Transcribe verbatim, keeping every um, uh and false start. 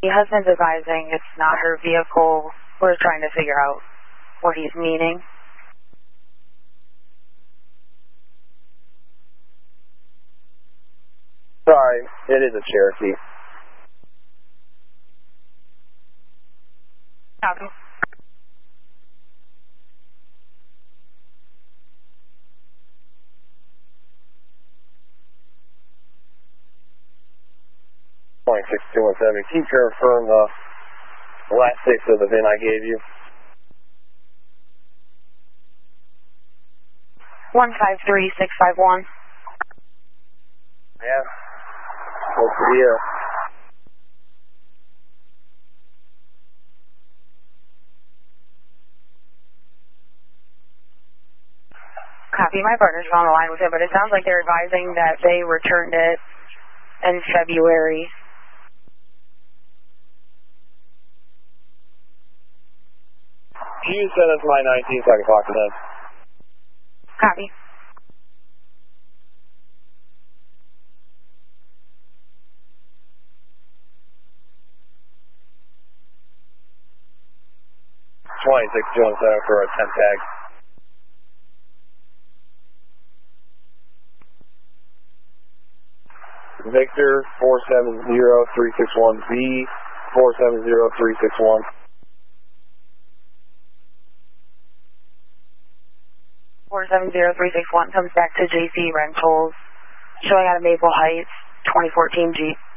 The husband's advising it's not her vehicle. We're trying to figure out what he's meaning. Sorry, it is a Cherokee. Copy. six two one seven. Can you confirm the last six of the V I N I gave you? one five three six five one. Yeah. What's the deal? Copy. My partner's on the line with it, but it sounds like they're advising that they returned it in February. Can you send us my nineteen so I can talk to them? Copy. twenty-six two one seven for a ten tag. Victor four seven zero three six one B four seven zero three six one. four seven zero three six one comes back to J C Rentals, showing out of Maple Heights, twenty fourteen Jeep.